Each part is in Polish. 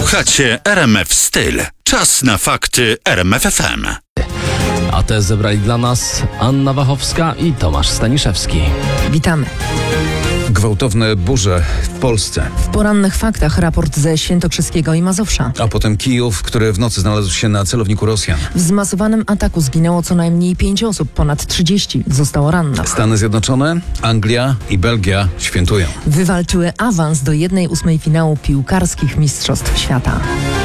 Słuchacie RMF Styl. Czas na fakty RMF FM. A te zebrali dla nas Anna Wachowska i Tomasz Staniszewski. Witamy. Gwałtowne burze w Polsce. W porannych faktach raport ze Świętokrzyskiego i Mazowsza. A potem Kijów, który w nocy znalazł się na celowniku Rosjan. W zmasowanym ataku zginęło co najmniej 5 osób, ponad 30 zostało rannych. Stany Zjednoczone, Anglia i Belgia świętują. Wywalczyły awans do 1/8 finału piłkarskich Mistrzostw Świata.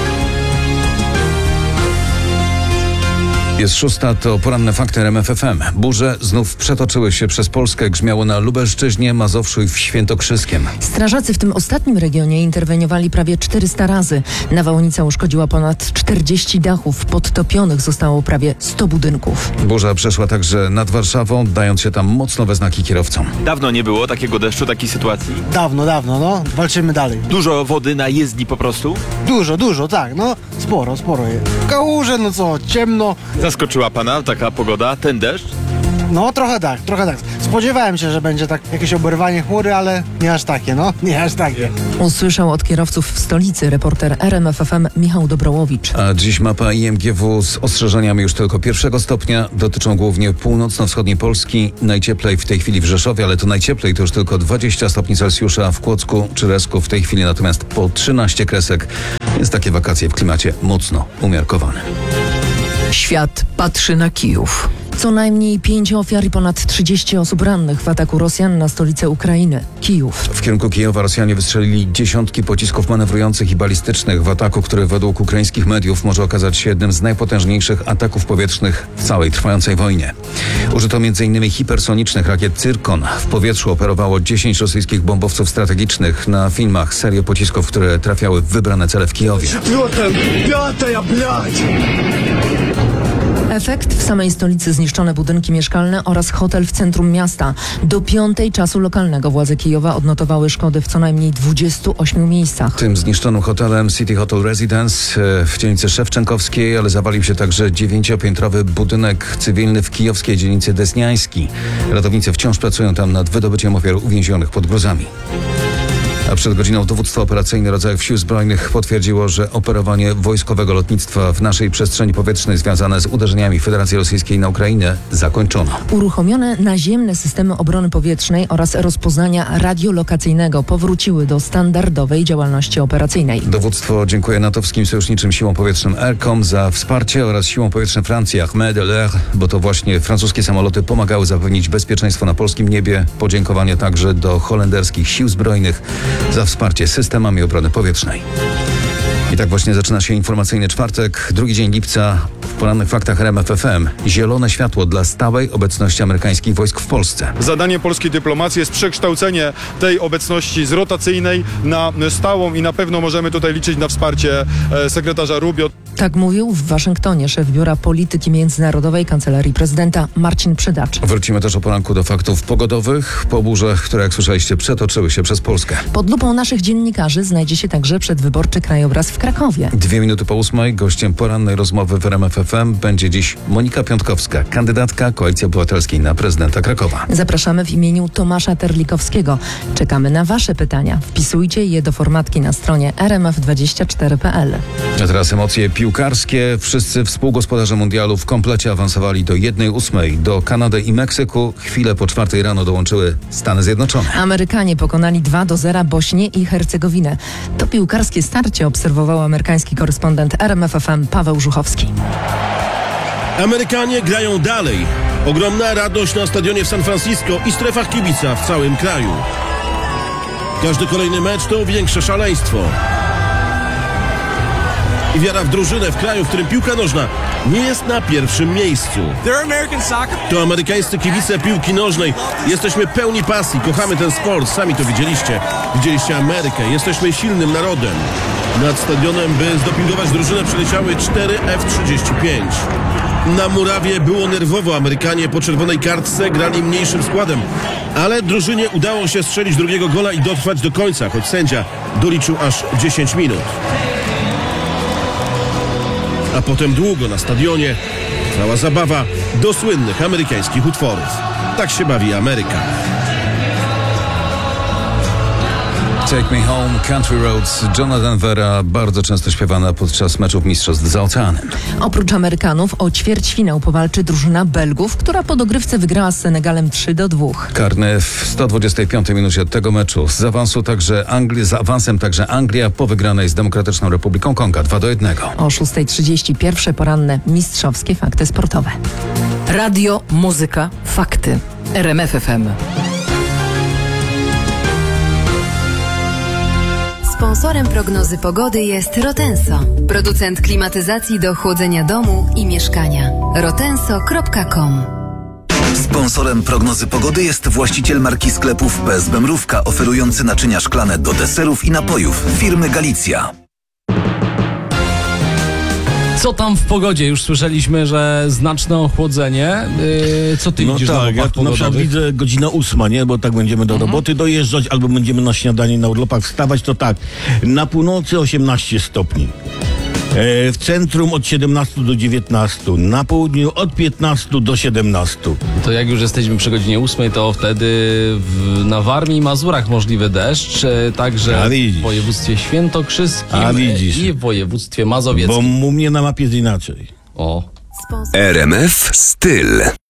Jest 6, to poranne fakty RMF FM. Burze znów przetoczyły się przez Polskę, grzmiało na Lubelszczyźnie, Mazowszu i w Świętokrzyskiem. Strażacy w tym ostatnim regionie interweniowali prawie 400 razy. Nawałnica uszkodziła ponad 40 dachów, podtopionych zostało prawie 100 budynków. Burza przeszła także nad Warszawą, dając się tam mocno we znaki kierowcom. Dawno nie było takiego deszczu, takiej sytuacji. Dawno, no. Walczymy dalej. Dużo wody na jezdni po prostu. Dużo, tak, no. Sporo jest. Kałuże, no co, ciemno. Zaskoczyła pana taka pogoda, ten deszcz? No, trochę tak. Spodziewałem się, że będzie tak jakieś oberwanie chmury, ale nie aż takie. Usłyszał od kierowców w stolicy reporter RMF FM Michał Dobrołowicz. A dziś mapa IMGW z ostrzeżeniami już tylko 1 stopnia. Dotyczą głównie północno-wschodniej Polski. Najcieplej w tej chwili w Rzeszowie, ale to najcieplej to już tylko 20 stopni Celsjusza w Kłodzku czy Resku. W tej chwili natomiast po 13 kresek. Więc takie wakacje w klimacie mocno umiarkowanym. Świat patrzy na Kijów. Co najmniej 5 ofiar i ponad 30 osób rannych w ataku Rosjan na stolicę Ukrainy, Kijów. W kierunku Kijowa Rosjanie wystrzelili dziesiątki pocisków manewrujących i balistycznych w ataku, który według ukraińskich mediów może okazać się jednym z najpotężniejszych ataków powietrznych w całej trwającej wojnie. Użyto m.in. hipersonicznych rakiet Cyrkon. W powietrzu operowało 10 rosyjskich bombowców strategicznych. Na filmach serię pocisków, które trafiały w wybrane cele w Kijowie. Efekt: w samej stolicy zniszczone budynki mieszkalne oraz hotel w centrum miasta. Do 5 czasu lokalnego władze Kijowa odnotowały szkody w co najmniej 28 miejscach. Tym zniszczonym hotelem City Hotel Residence w dzielnicy Szewczenkowskiej, ale zawalił się także 9-piętrowy budynek cywilny w kijowskiej dzielnicy Desniański. Ratownicy wciąż pracują tam nad wydobyciem ofiar uwięzionych pod gruzami. A przed godziną dowództwo operacyjne rodzajów sił zbrojnych potwierdziło, że operowanie wojskowego lotnictwa w naszej przestrzeni powietrznej związane z uderzeniami Federacji Rosyjskiej na Ukrainę zakończono. Uruchomione naziemne systemy obrony powietrznej oraz rozpoznania radiolokacyjnego powróciły do standardowej działalności operacyjnej. Dowództwo dziękuję natowskim sojuszniczym siłom powietrznym Aircom za wsparcie oraz siłom powietrznym Francji Armée de l'Air, bo to właśnie francuskie samoloty pomagały zapewnić bezpieczeństwo na polskim niebie. Podziękowanie także do holenderskich sił zbrojnych za wsparcie systemami obrony powietrznej. I tak właśnie zaczyna się informacyjny czwartek, drugi dzień lipca. W porannych faktach RMF FM zielone światło dla stałej obecności amerykańskich wojsk w Polsce. Zadaniem polskiej dyplomacji jest przekształcenie tej obecności z rotacyjnej na stałą i na pewno możemy tutaj liczyć na wsparcie sekretarza Rubio. Tak mówił w Waszyngtonie szef Biura Polityki Międzynarodowej Kancelarii Prezydenta Marcin Przydacz. Wrócimy też o poranku do faktów pogodowych. Po burzach, które jak słyszeliście przetoczyły się przez Polskę. Pod lupą naszych dziennikarzy znajdzie się także przedwyborczy krajobraz w Krakowie. 2 minuty po 8 gościem porannej rozmowy w RMF FM będzie dziś Monika Piątkowska, kandydatka Koalicji Obywatelskiej na prezydenta Krakowa. Zapraszamy w imieniu Tomasza Terlikowskiego. Czekamy na Wasze pytania. Wpisujcie je do formatki na stronie rmf24.pl. A teraz emocje piłkarskie. Wszyscy współgospodarze mundialu w komplecie awansowali do 1/8. Do Kanady i Meksyku chwilę po 4 rano dołączyły Stany Zjednoczone. Amerykanie pokonali 2-0 Bośnię i Hercegowinę. To piłkarskie starcie obserwował amerykański korespondent RMF FM Paweł Żuchowski. Amerykanie grają dalej. Ogromna radość na stadionie w San Francisco i strefach kibica w całym kraju. Każdy kolejny mecz to większe szaleństwo. I wiara w drużynę w kraju, w którym piłka nożna nie jest na pierwszym miejscu. To amerykańscy kibice piłki nożnej. Jesteśmy pełni pasji, kochamy ten sport, sami to widzieliście. Widzieliście Amerykę, jesteśmy silnym narodem. Nad stadionem, by zdopingować drużynę, przyleciały 4 F-35. Na murawie było nerwowo, Amerykanie po czerwonej kartce grali mniejszym składem. Ale drużynie udało się strzelić drugiego gola i dotrwać do końca, choć sędzia doliczył aż 10 minut. A potem długo na stadionie trwała zabawa do słynnych amerykańskich utworów. Tak się bawi Ameryka. Take Me Home, Country Roads, Johna Denvera, bardzo często śpiewana podczas meczów mistrzostw za oceanem. Oprócz Amerykanów o ćwierćfinał powalczy drużyna Belgów, która po dogrywce wygrała z Senegalem 3-2. Karny w 125 minucie tego meczu. Z awansem także Anglia po wygranej z Demokratyczną Republiką Konga 2-1. O 6:30 pierwsze poranne mistrzowskie fakty sportowe. Radio, muzyka, fakty. RMF FM. Sponsorem prognozy pogody jest Rotenso, producent klimatyzacji do chłodzenia domu i mieszkania. rotenso.com. Sponsorem prognozy pogody jest właściciel marki sklepów PSB Mrówka, oferujący naczynia szklane do deserów i napojów firmy Galicja. Co tam w pogodzie? Już słyszeliśmy, że znaczne ochłodzenie. Co ty widzisz na mapach ja tu na przykład pogodowych? widzę godzina 8, nie? Bo tak będziemy do roboty dojeżdżać, albo będziemy na śniadanie na urlopach wstawać, to tak. Na północy 18 stopni. W centrum od 17 do 19, na południu od 15 do 17. To jak już jesteśmy przy godzinie 8, to wtedy na Warmii i Mazurach możliwy deszcz, także w województwie świętokrzyskim i w województwie mazowieckim. Bo u mnie na mapie jest inaczej. O. RMF Styl.